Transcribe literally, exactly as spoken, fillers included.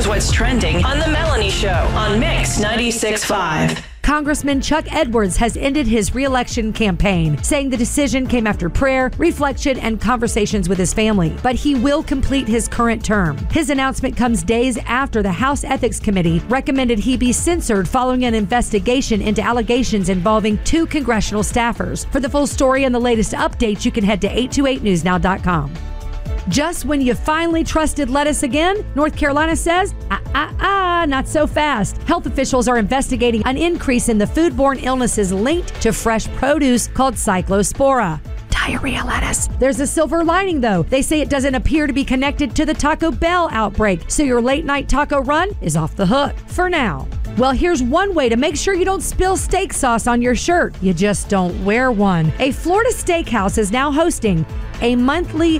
Here's what's trending on The Melanie Show on Mix ninety-six point five. Congressman Chuck Edwards has ended his re-election campaign, saying the decision came after prayer, reflection, and conversations with his family. But he will complete his current term. His announcement comes days after the House Ethics Committee recommended he be censored following an investigation into allegations involving two congressional staffers. For the full story and the latest updates, you can head to eight two eight news now dot com. Just when you finally trusted lettuce again, North Carolina says, ah, ah, ah, not so fast. Health officials are investigating an increase in the foodborne illnesses linked to fresh produce called Cyclospora. Diarrhea lettuce. There's a silver lining, though. They say it doesn't appear to be connected to the Taco Bell outbreak, so your late night taco run is off the hook for now. Well, here's one way to make sure you don't spill steak sauce on your shirt. You just don't wear one. A Florida steakhouse is now hosting a monthly